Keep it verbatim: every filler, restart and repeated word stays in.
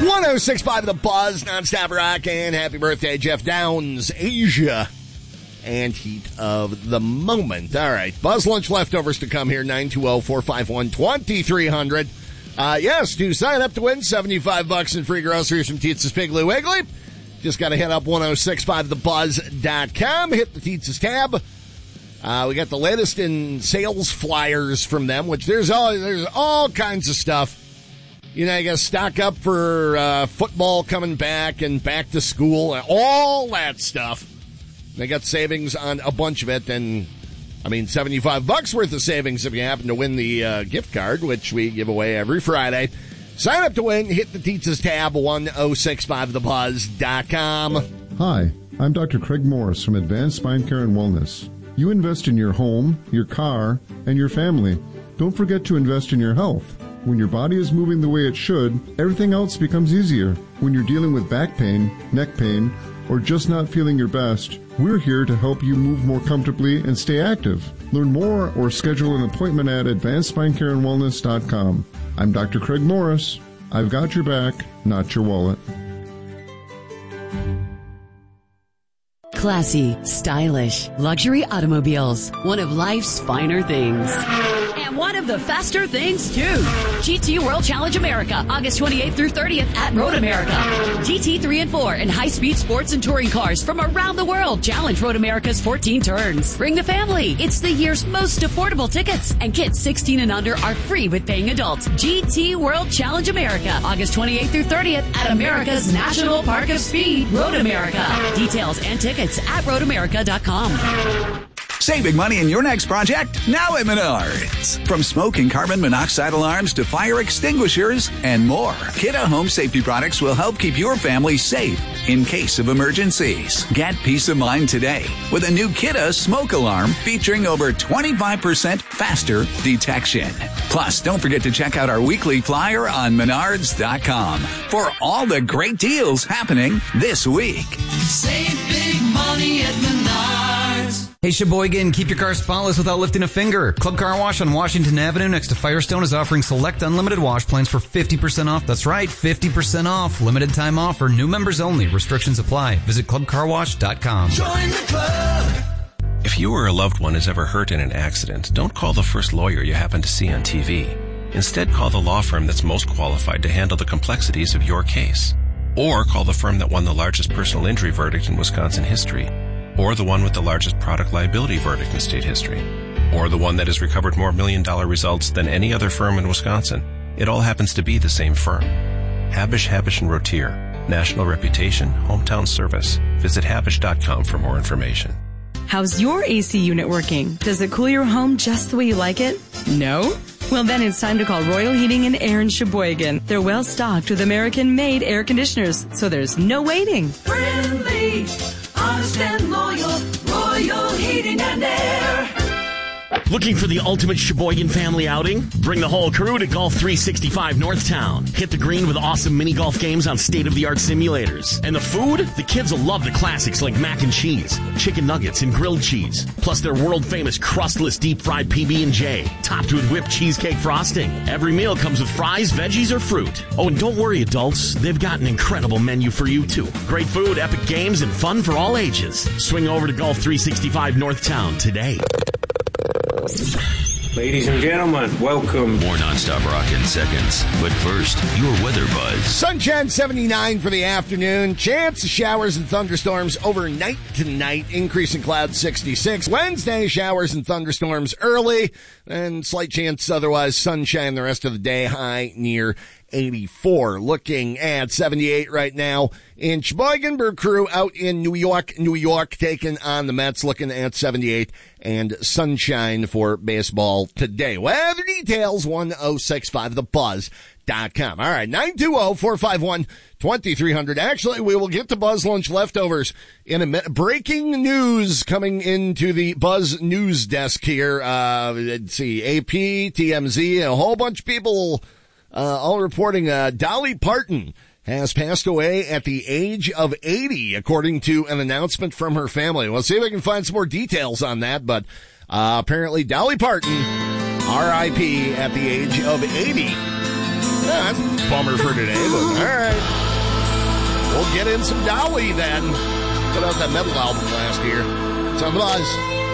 one oh six point five The Buzz, nonstop rock, and happy birthday, Jeff Downs, Asia, and heat of the moment. All right, Buzz Lunch leftovers to come here, nine two zero, four five one, two three zero zero. Uh, yes, to sign up to win seventy-five bucks in free groceries from Tietz's Piggly Wiggly. Just got to hit up one oh six point five the buzz dot com, hit the Tietz's tab. Uh, we got the latest in sales flyers from them, which there's all, there's all kinds of stuff. You know, you got to stock up for uh, football coming back and back to school and all that stuff. They got savings on a bunch of it, and I mean, seventy-five bucks worth of savings if you happen to win the uh, gift card, which we give away every Friday. Sign up to win, hit the Tietz's tab, one oh six point five the buzz dot com. Hi, I'm Doctor Craig Morris from Advanced Spine Care and Wellness. You invest in your home, your car, and your family. Don't forget to invest in your health. When your body is moving the way it should, everything else becomes easier. When you're dealing with back pain, neck pain, or just not feeling your best, we're here to help you move more comfortably and stay active. Learn more or schedule an appointment at advanced spine care and wellness dot com. I'm Doctor Craig Morris. I've got your back, not your wallet. Classy, stylish, luxury automobiles. One of life's finer things. And one of the faster things, too. G T World Challenge America, August twenty-eighth through thirtieth at Road America. G T three and four and high-speed sports and touring cars from around the world challenge Road America's fourteen turns. Bring the family. It's the year's most affordable tickets. And kids sixteen and under are free with paying adults. G T World Challenge America, August twenty-eighth through thirtieth at America's National Park of Speed, Road America. Details and tickets at road america dot com. Saving money in your next project? Now at Menards. From smoke and carbon monoxide alarms to fire extinguishers and more, Kidde Home Safety products will help keep your family safe in case of emergencies. Get peace of mind today with a new Kidde smoke alarm featuring over twenty-five percent faster detection. Plus, don't forget to check out our weekly flyer on menards dot com for all the great deals happening this week. Save big money at Menards. Hey, Sheboygan, keep your car spotless without lifting a finger. Club Car Wash on Washington Avenue next to Firestone is offering select unlimited wash plans for fifty percent off. That's right, fifty percent off. Limited time offer. New members only. Restrictions apply. Visit club car wash dot com. Join the club. If you or a loved one is ever hurt in an accident, don't call the first lawyer you happen to see on T V. Instead, call the law firm that's most qualified to handle the complexities of your case. Or call the firm that won the largest personal injury verdict in Wisconsin history. Or the one with the largest product liability verdict in state history. Or the one that has recovered more million-dollar results than any other firm in Wisconsin. It all happens to be the same firm. Habish, Habish and Rotier. National reputation, hometown service. Visit habish dot com for more information. How's your A C unit working? Does it cool your home just the way you like it? No? Well, then it's time to call Royal Heating and Air in Sheboygan. They're well stocked with American-made air conditioners, so there's no waiting. Friendly, honest and loyal, Royal Heating and Air. Looking for the ultimate Sheboygan family outing? Bring the whole crew to Golf three sixty-five Northtown. Hit the green with awesome mini golf games on state-of-the-art simulators. And the food? The kids will love the classics like mac and cheese, chicken nuggets, and grilled cheese. Plus their world-famous crustless deep-fried P B and J, topped with whipped cheesecake frosting. Every meal comes with fries, veggies, or fruit. Oh, and don't worry, adults. They've got an incredible menu for you, too. Great food, epic games, and fun for all ages. Swing over to Golf three sixty-five Northtown today. Ladies and gentlemen, welcome. More nonstop rock in seconds. But first, your weather buzz. Sunshine seventy-nine for the afternoon. Chance of showers and thunderstorms overnight tonight. Increasing clouds sixty-six. Wednesday, showers and thunderstorms early. And slight chance otherwise sunshine the rest of the day. High near eighty-four. Looking at seventy-eight right now in Sheboygan. Brew Crew out in New York, New York, taking on the Mets, looking at seventy-eight and sunshine for baseball today. Weather details, one oh six point five the buzz dot com. All right, nine two zero, four five one, two three zero zero. Actually, we will get to Buzz Lunch leftovers in a minute. Breaking news coming into the Buzz News desk here. Uh, let's see, A P, T M Z, a whole bunch of people Uh, all reporting uh, Dolly Parton has passed away at the age of eighty, according to an announcement from her family. We'll see if I can find some more details on that, but uh, apparently Dolly Parton, R I P at the age of eighty. Yeah, that's a bummer for today, but all right. get in some Dowie then. Put out that metal album last year. It's on the Buzz.